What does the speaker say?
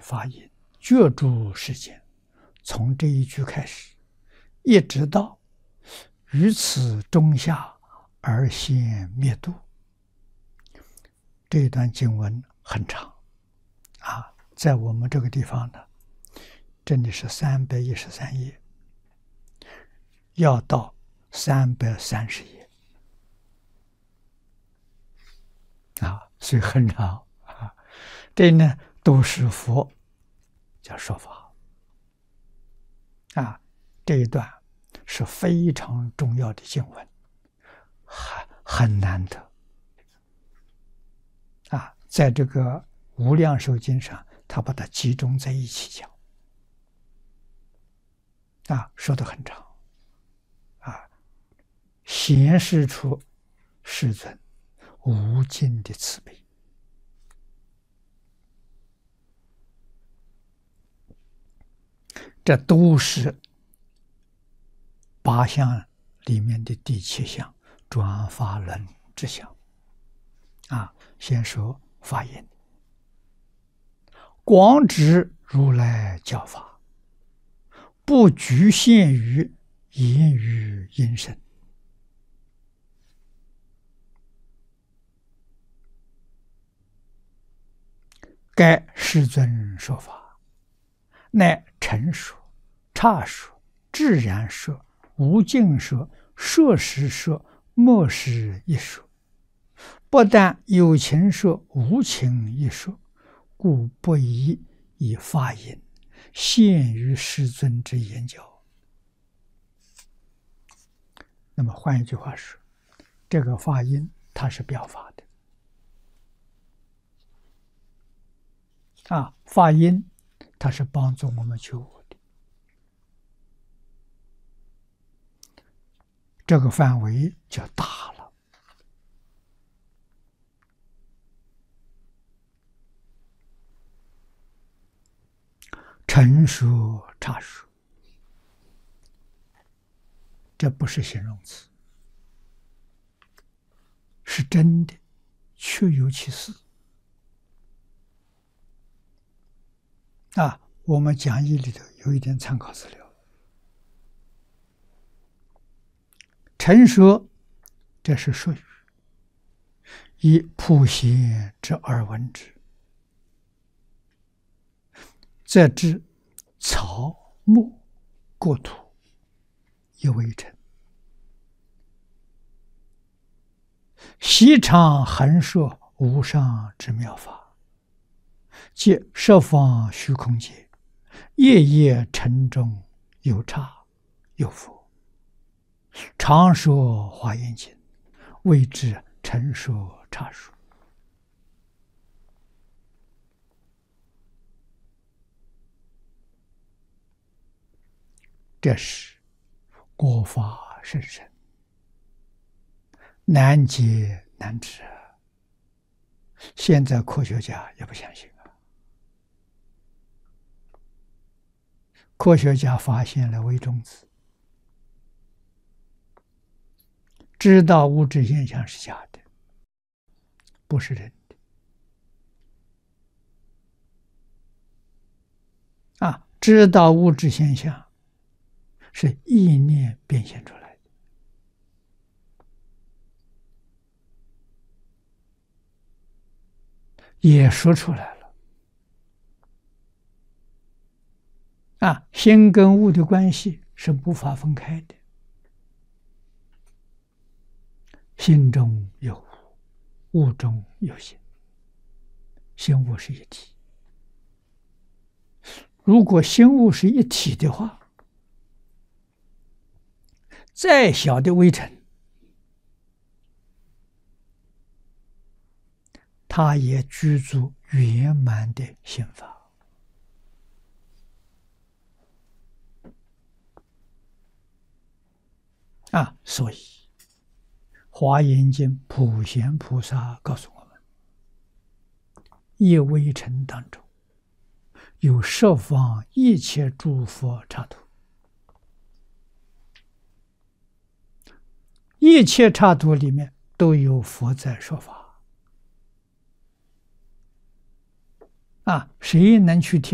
发音，觉诸世间，从这一句开始，一直到于此中下而先灭度。这一段经文很长啊，在我们这个地方呢，真的是313页，要到330页啊，所以很长啊。这呢都是佛叫说法啊，这一段是非常重要的经文，很难得啊。在这个无量寿经上，他把它集中在一起讲啊，说得很长啊，显示出世尊无尽的慈悲。这都是8项里面的第7项，转法轮之项啊。先说法音，广指如来教法，不局限于言语音声。该世尊说法，乃陈说、刹说、自然说、无尽说、说实说、莫实一说，不但有情说、无情一说，故不宜以法音限于世尊之言教。那么换一句话说，这个法音它是表法的啊，法音它是帮助我们觉悟的，这个范围就大了。陈说、刹说，这不是形容词，是真的，确有其事啊。我们讲义里头有一点参考资料。陈说，这是术语，以普贤之耳闻之，则知草木国土一为尘，习常横说无上之妙法，即十方虚空界，夜夜尘中有刹有佛，常说华严经，谓之陈说刹说。这是国法甚深，难解难知，现在科学家也不相信啊。科学家发现了微中子，知道物质现象是假的，不是人的啊。知道物质现象是意念变现出来的，也说出来了啊。心跟物的关系是无法分开的，心中有物，物中有心，心物是一体。如果心物是一体的话，再小的微尘，它也具足圆满的心法啊。所以华严经普贤菩萨告诉我们，一微尘当中有十方一切诸佛刹土，一切刹土里面都有佛在说法啊。谁能去听